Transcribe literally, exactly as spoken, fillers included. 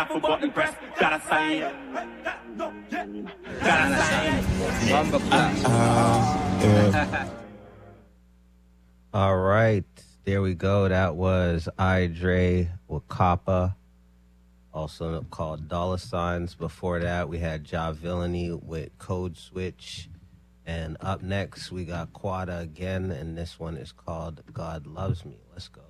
for button press. Gotta say it. Gotta say it. Bumbo class. Yeah. All right, there we go. That was Idre with Kappa, also called Dollar Signs. Before that, we had Ja Villainy with Code Switch. And up next, we got Quada again, and this one is called God Loves Me. Let's go.